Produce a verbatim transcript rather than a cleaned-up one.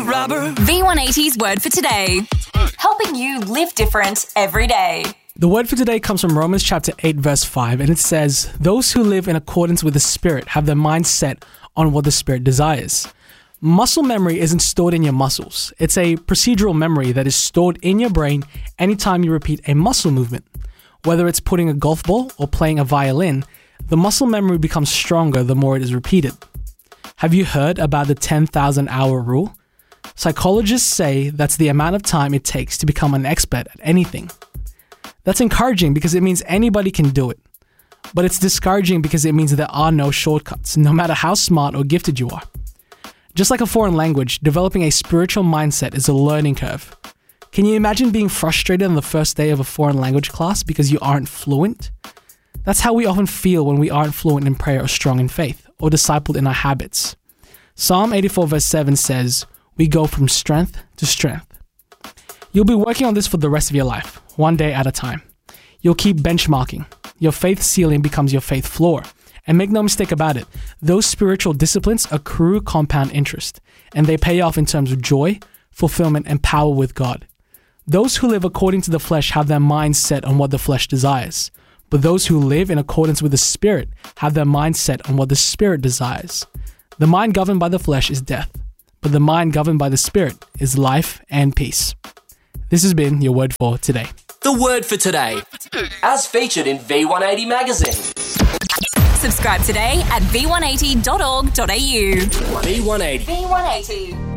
bank robber. V one eighty's word for today. Helping you live different every day. The word for today comes from Romans chapter eight, verse five, and it says, "Those who live in accordance with the Spirit have their mind set on what the Spirit desires." Muscle memory isn't stored in your muscles. It's a procedural memory that is stored in your brain anytime you repeat a muscle movement. Whether it's putting a golf ball or playing a violin, the muscle memory becomes stronger the more it is repeated. Have you heard about the ten thousand hour rule? Psychologists say that's the amount of time it takes to become an expert at anything. That's encouraging because it means anybody can do it. But it's discouraging because it means there are no shortcuts, no matter how smart or gifted you are. Just like a foreign language, developing a spiritual mindset is a learning curve. Can you imagine being frustrated on the first day of a foreign language class because you aren't fluent? That's how we often feel when we aren't fluent in prayer or strong in faith, or discipled in our habits. Psalm eighty-four verse seven says, "We go from strength to strength." You'll be working on this for the rest of your life, one day at a time. You'll keep benchmarking. Your faith ceiling becomes your faith floor. And make no mistake about it, those spiritual disciplines accrue compound interest, and they pay off in terms of joy, fulfillment, and power with God. Those who live according to the flesh have their minds set on what the flesh desires, but those who live in accordance with the Spirit have their mind set on what the Spirit desires. The mind governed by the flesh is death, but the mind governed by the Spirit is life and peace. This has been your word for today. The word for today, as featured in V one eighty magazine. Subscribe today at v one eighty dot org dot a u. V one eighty. V one eighty.